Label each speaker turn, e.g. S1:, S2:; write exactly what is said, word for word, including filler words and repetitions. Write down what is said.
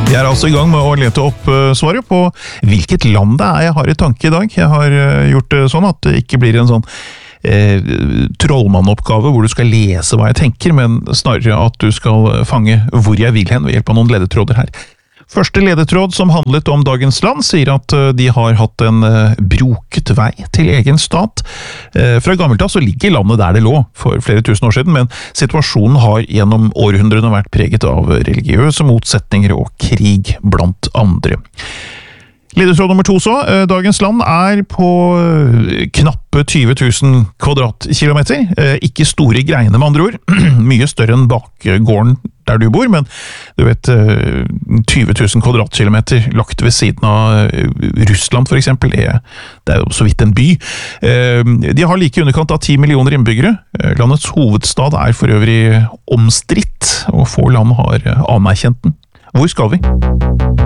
S1: Vi er altså i gang med å lete opp svaret på hvilket land det er jeg har i tanke i dag. Jeg har gjort det sånn at det ikke blir en sånn eh, trollmannoppgave hvor du skal lese hva jeg tenker, men snarere at du skal fange hvor jeg vil hen ved hjelp av noen ledetråder her. Første ledetråd som handlet om dagens land sier at de har hatt en broket vei til egen stat. Fra gammelt av så ligger landet der det lå for flere tusen år siden, men situasjonen har gjennom århundrene vært preget av religiøse motsetninger og krig blant andre. Ledetråd nummer to så, dagens land er på knappe tyve tusen kvadratkilometer, ikke store greiene med andre ord, mye større enn bakgården der du bor, men du vet, tyve tusen kvadratkilometer lagt ved siden av Russland for eksempel, det er jo så vidt en by. De har like i underkant av ti millioner innbyggere. Landets hovedstad er for øvrig omstridt, og få land har anerkjent den. Hvor skal vi?